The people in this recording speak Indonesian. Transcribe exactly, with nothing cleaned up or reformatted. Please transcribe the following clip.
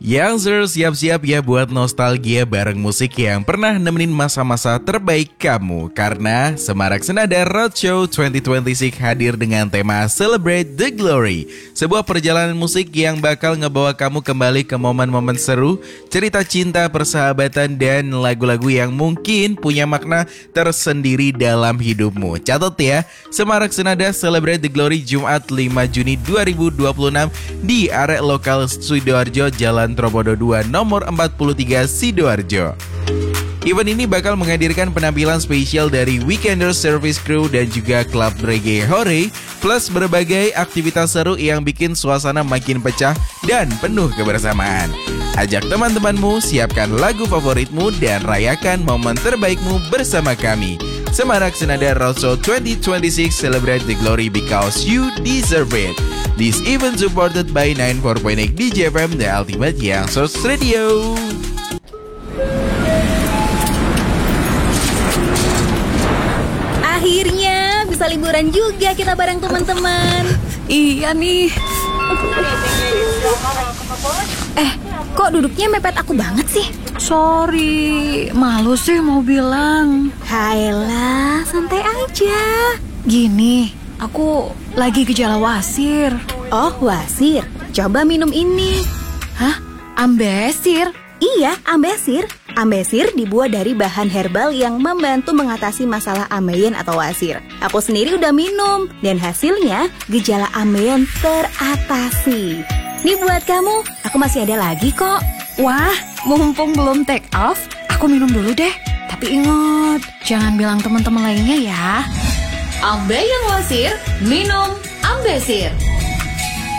Youngsters, siap-siap ya buat nostalgia bareng musik yang pernah nemenin masa-masa terbaik kamu. Karena Semarak Senada Roadshow dua ribu dua puluh enam hadir dengan tema Celebrate the Glory. Sebuah perjalanan musik yang bakal ngebawa kamu kembali ke momen-momen seru, cerita cinta, persahabatan, dan lagu-lagu yang mungkin punya makna tersendiri dalam hidupmu. Catat ya, Semarak Senada Celebrate the Glory Jumat lima Juni dua ribu dua puluh enam di area lokal Sidoarjo, Jalan Trobodo dua nomor empat puluh tiga Sidoarjo. Event ini bakal menghadirkan penampilan spesial dari Weekender Service Crew dan juga klub reggae Hore, plus berbagai aktivitas seru yang bikin suasana makin pecah dan penuh kebersamaan. Ajak teman-temanmu, siapkan lagu favoritmu, dan rayakan momen terbaikmu bersama kami. Semarak Senada Roadshow dua ribu dua puluh enam, Celebrate the Glory because you deserve it. This event supported by sembilan puluh empat titik delapan D J F M, The Ultimate Youngsters Radio. Akhirnya bisa liburan juga kita bareng teman-teman. Iya nih. Eh, kok duduknya mepet aku banget sih? Sorry, malu sih mau bilang. Haelah, santai aja. Gini, aku lagi gejala wasir. Oh, wasir. Coba minum ini. Hah? Ambesir? Iya, ambesir. Ambesir dibuat dari bahan herbal yang membantu mengatasi masalah ambeien atau wasir. Aku sendiri udah minum, dan hasilnya gejala ambeien teratasi. Nih buat kamu, aku masih ada lagi kok. Wah, mumpung belum take off, aku minum dulu deh. Tapi ingat, jangan bilang teman-teman lainnya ya. Ambeien wasir, minum Ambesir.